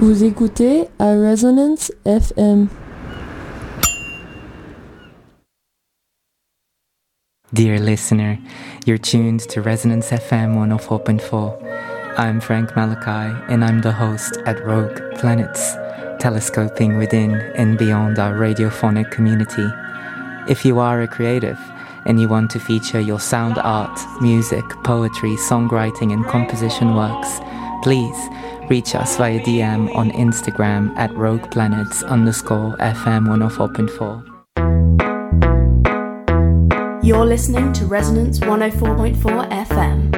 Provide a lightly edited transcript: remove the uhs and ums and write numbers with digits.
Vous écoutez à Resonance FM. Dear listener, you're tuned to Resonance FM 104.4. I'm Frank Malachi and I'm the host at Rogue Planets, telescoping within and beyond our radiophonic community. If you are a creative and you want to feature your sound art, music, poetry, songwriting and composition works, please reach us via DM on Instagram at rogueplanets_FM 104.4. You're listening to Resonance 104.4 FM.